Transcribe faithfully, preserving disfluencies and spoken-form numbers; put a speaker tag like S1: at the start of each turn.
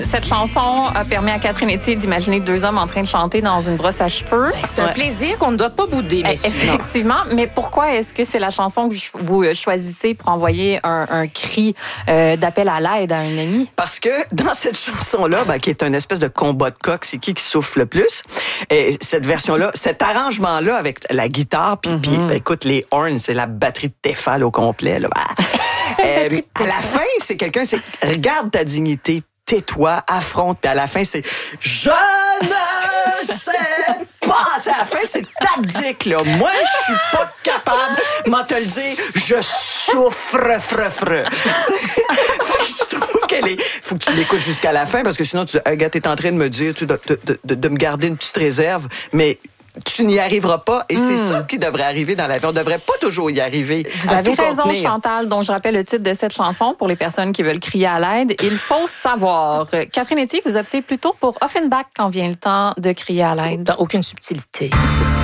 S1: cette chanson a permis à Catherine Etier d'imaginer deux hommes en train de chanter dans une brosse à cheveux.
S2: C'est un ouais. plaisir qu'on ne doit pas bouder, mais
S1: effectivement. Mais pourquoi est-ce que c'est la chanson que vous choisissez pour envoyer un, un cri euh, d'appel à l'aide à un ami?
S3: Parce que dans cette chanson-là, ben, qui est une espèce de combat de coq, c'est qui qui souffle le plus? Et cette version-là, cet arrangement-là avec la guitare, puis mm-hmm. ben, écoute, les horns, c'est la batterie de Tefal au complet. Là. euh, à la fin, c'est quelqu'un, c'est regarde ta dignité, tais-toi, affronte. Puis à la fin, c'est je ne sais pas. À la fin, c'est tactique, là. Moi, je suis pas capable, m'en te le dire, je souffre, fre, fre. Je trouve qu'elle est. Faut que tu l'écoutes jusqu'à la fin, parce que sinon, tu dis, t'es en train de me dire, tu, de, de, de, de me garder une petite réserve, mais tu n'y arriveras pas. Et c'est mmh. ça qui devrait arriver dans la vie. On ne devrait pas toujours y arriver.
S1: Vous avez raison, contenir. Chantal, dont je rappelle le titre de cette chanson pour les personnes qui veulent crier à l'aide. Il faut savoir. Catherine Etier, vous optez plutôt pour Offenbach quand vient le temps de crier à l'aide.
S2: Dans aucune subtilité.